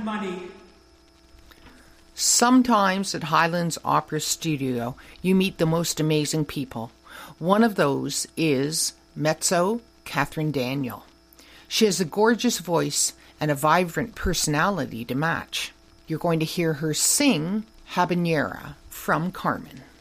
money. Sometimes at Highlands Opera Studio, you meet the most amazing people. One of those is mezzo Catherine Daniel. She has a gorgeous voice and a vibrant personality to match. You're going to hear her sing Habanera from Carmen.